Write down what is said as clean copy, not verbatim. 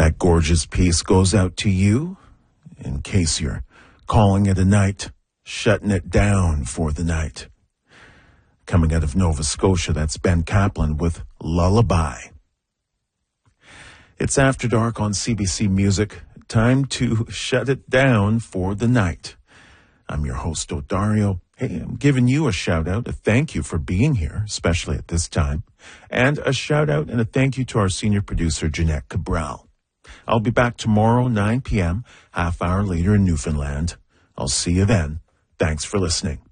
That gorgeous piece goes out to you in case you're calling it a night, shutting it down for the night. Coming out of Nova Scotia, that's Ben Kaplan with Lullaby. It's After Dark on CBC Music. Time to shut it down for the night. I'm your host, Odario. Hey, I'm giving you a shout out, a thank you for being here, especially at this time, and a shout out and a thank you to our senior producer, Jeanette Cabral. I'll be back tomorrow, 9 p.m., half hour later in Newfoundland. I'll see you then. Thanks for listening.